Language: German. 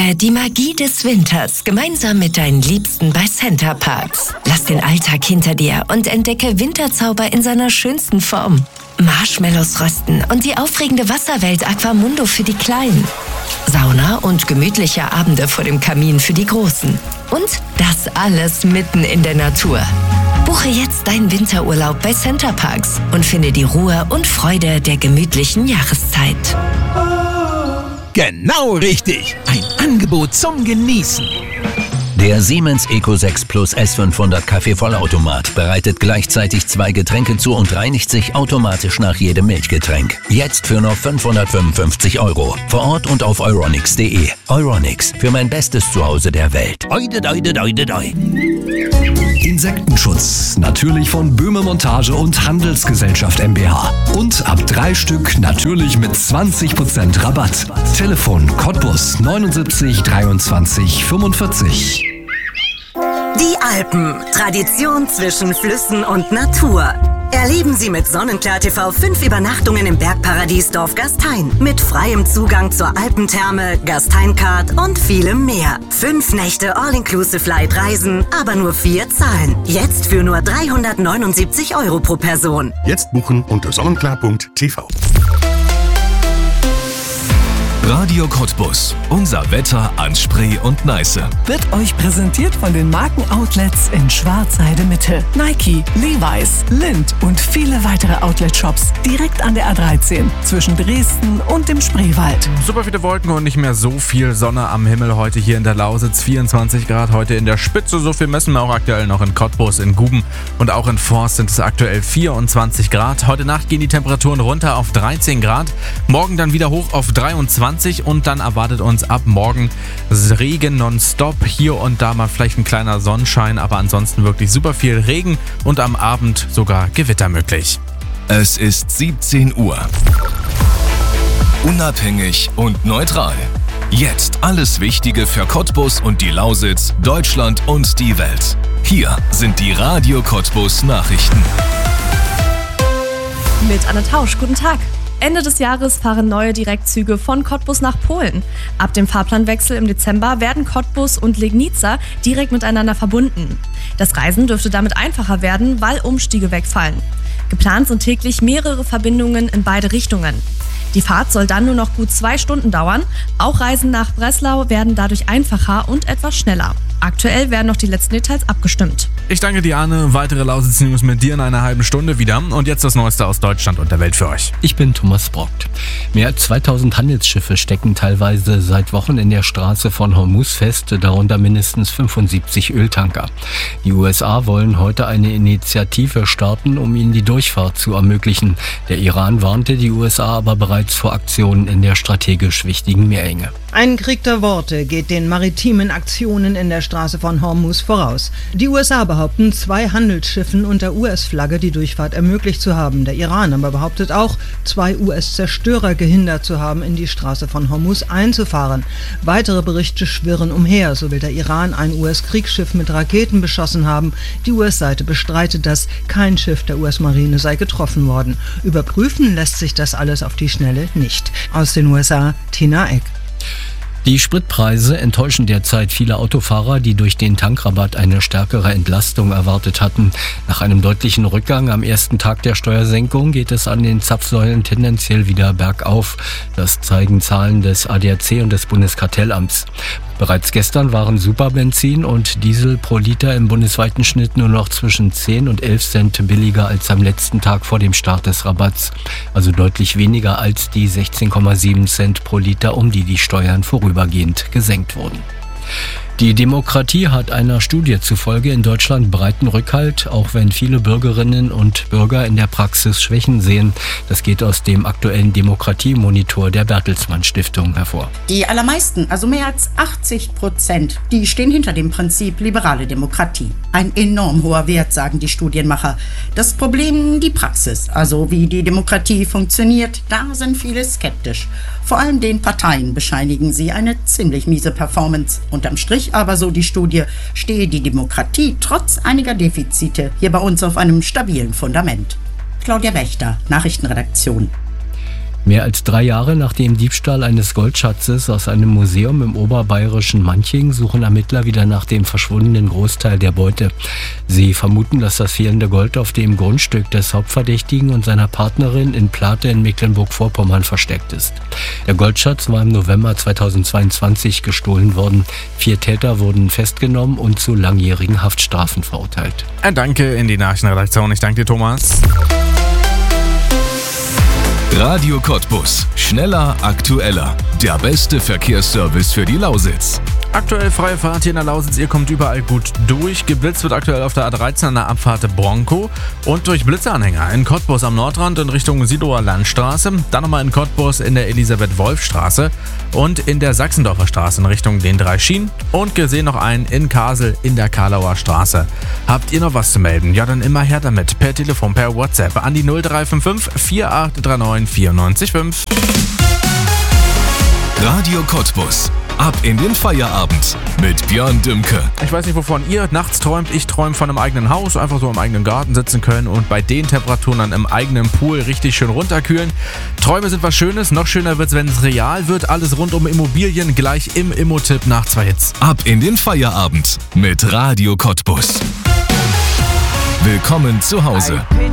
Erlebe die Magie des Winters gemeinsam mit deinen Liebsten bei Center Parcs. Lass den Alltag hinter dir und entdecke Winterzauber in seiner schönsten Form. Marshmallows rösten und die aufregende Wasserwelt Aquamundo für die Kleinen. Sauna und gemütliche Abende vor dem Kamin für die Großen. Und das alles mitten in der Natur. Buche jetzt deinen Winterurlaub bei Center Parcs und finde die Ruhe und Freude der gemütlichen Jahreszeit. Genau richtig. Ein Angebot zum Genießen. Der Siemens Eco 6 Plus S500 Kaffeevollautomat bereitet gleichzeitig 2 Getränke zu und reinigt sich automatisch nach jedem Milchgetränk. Jetzt für nur 555 €. Vor Ort und auf euronics.de. Euronics, für mein bestes Zuhause der Welt. Oide, oide, oide, oide. Insektenschutz, natürlich von Böhme Montage und Handelsgesellschaft MbH. Und ab 3 Stück natürlich mit 20% Rabatt. Telefon Cottbus 79 23 45. Die Alpen. Tradition zwischen Flüssen und Natur. Erleben Sie mit Sonnenklar TV 5 Übernachtungen im Bergparadies Dorf Gastein. Mit freiem Zugang zur Alpentherme, Gastein-Card und vielem mehr. 5 Nächte All-Inclusive-Light-Reisen, aber nur 4 Zahlen. Jetzt für nur 379 € pro Person. Jetzt buchen unter sonnenklar.tv. Radio Cottbus. Unser Wetter an Spree und Neiße. Wird euch präsentiert von den Markenoutlets in Schwarzheide-Mitte. Nike, Levi's, Lindt und viele weitere Outlet-Shops direkt an der A13 zwischen Dresden und dem Spreewald. Super viele Wolken und nicht mehr so viel Sonne am Himmel heute hier in der Lausitz. 24 Grad heute in der Spitze. So viel messen wir auch aktuell noch in Cottbus, in Guben und auch in Forst sind es aktuell 24 Grad. Heute Nacht gehen die Temperaturen runter auf 13 Grad. Morgen dann wieder hoch auf 23 und dann erwartet uns ab morgen Regen nonstop. Hier und da mal vielleicht ein kleiner Sonnenschein, aber ansonsten wirklich super viel Regen und am Abend sogar Gewitter möglich. Es ist 17 Uhr. Unabhängig und neutral. Jetzt alles Wichtige für Cottbus und die Lausitz, Deutschland und die Welt. Hier sind die Radio Cottbus Nachrichten. Mit Anne Tausch, guten Tag. Ende des Jahres fahren neue Direktzüge von Cottbus nach Polen. Ab dem Fahrplanwechsel im Dezember werden Cottbus und Legnica direkt miteinander verbunden. Das Reisen dürfte damit einfacher werden, weil Umstiege wegfallen. Geplant sind täglich mehrere Verbindungen in beide Richtungen. Die Fahrt soll dann nur noch gut 2 Stunden dauern. Auch Reisen nach Breslau werden dadurch einfacher und etwas schneller. Aktuell werden noch die letzten Details abgestimmt. Ich danke dir, Arne. Weitere Lausitz-News mit dir in einer halben Stunde wieder. Und jetzt das Neueste aus Deutschland und der Welt für euch. Ich bin Thomas Brockt. Mehr als 2000 Handelsschiffe stecken teilweise seit Wochen in der Straße von Hormuz fest, darunter mindestens 75 Öltanker. Die USA wollen heute eine Initiative starten, um ihnen die Durchfahrt zu ermöglichen. Der Iran warnte die USA aber bereits vor Aktionen in der strategisch wichtigen Meerenge. Ein Krieg der Worte geht den maritimen Aktionen in der Straße von Hormuz voraus. Die USA behaupten, 2 Handelsschiffen unter US-Flagge die Durchfahrt ermöglicht zu haben. Der Iran aber behauptet auch, 2 US-Zerstörer gehindert zu haben, in die Straße von Hormuz einzufahren. Weitere Berichte schwirren umher. So will der Iran ein US-Kriegsschiff mit Raketen beschossen haben. Die US-Seite bestreitet das. Kein Schiff der US-Marine sei getroffen worden. Überprüfen lässt sich das alles auf die Schnelle nicht. Aus den USA, Tina Eck. Die Spritpreise enttäuschen derzeit viele Autofahrer, die durch den Tankrabatt eine stärkere Entlastung erwartet hatten. Nach einem deutlichen Rückgang am ersten Tag der Steuersenkung geht es an den Zapfsäulen tendenziell wieder bergauf. Das zeigen Zahlen des ADAC und des Bundeskartellamts. Bereits gestern waren Superbenzin und Diesel pro Liter im bundesweiten Schnitt nur noch zwischen 10 und 11 Cent billiger als am letzten Tag vor dem Start des Rabatts. Also deutlich weniger als die 16,7 Cent pro Liter, um die Steuern vorübergehend gesenkt wurden. Die Demokratie hat einer Studie zufolge in Deutschland breiten Rückhalt, auch wenn viele Bürgerinnen und Bürger in der Praxis Schwächen sehen. Das geht aus dem aktuellen Demokratiemonitor der Bertelsmann Stiftung hervor. Die allermeisten, also mehr als 80%, die stehen hinter dem Prinzip liberale Demokratie. Ein enorm hoher Wert, sagen die Studienmacher. Das Problem die Praxis, also wie die Demokratie funktioniert, da sind viele skeptisch. Vor allem den Parteien bescheinigen sie eine ziemlich miese Performance. Unterm Strich aber, so die Studie, stehe die Demokratie trotz einiger Defizite hier bei uns auf einem stabilen Fundament. Claudia Wächter, Nachrichtenredaktion. Mehr als 3 Jahre nach dem Diebstahl eines Goldschatzes aus einem Museum im oberbayerischen Manching suchen Ermittler wieder nach dem verschwundenen Großteil der Beute. Sie vermuten, dass das fehlende Gold auf dem Grundstück des Hauptverdächtigen und seiner Partnerin in Plate in Mecklenburg-Vorpommern versteckt ist. Der Goldschatz war im November 2022 gestohlen worden. 4 Täter wurden festgenommen und zu langjährigen Haftstrafen verurteilt. Danke in die Nachrichtenredaktion. Ich danke dir, Thomas. Radio Cottbus. Schneller, aktueller. Der beste Verkehrsservice für die Lausitz. Aktuell freie Fahrt hier in der Lausitz, ihr kommt überall gut durch. Geblitzt wird aktuell auf der A13 an der Abfahrt Bronco und durch Blitzeanhänger in Cottbus am Nordrand in Richtung Sidower Landstraße, dann nochmal in Cottbus in der Elisabeth-Wolf-Straße und in der Sachsendorfer Straße in Richtung den 3 Schienen und gesehen noch einen in Kasel in der Karlauer Straße. Habt ihr noch was zu melden? Ja, dann immer her damit, per Telefon, per WhatsApp an die 0355 4839 945. Radio Cottbus. Ab in den Feierabend mit Björn Dümke. Ich weiß nicht, wovon ihr nachts träumt. Ich träume von einem eigenen Haus, einfach so im eigenen Garten sitzen können und bei den Temperaturen dann im eigenen Pool richtig schön runterkühlen. Träume sind was Schönes. Noch schöner wird's, wenn es real wird. Alles rund um Immobilien gleich im Immo-Tipp nach 2 Hits. Ab in den Feierabend mit Radio Cottbus. Willkommen zu Hause.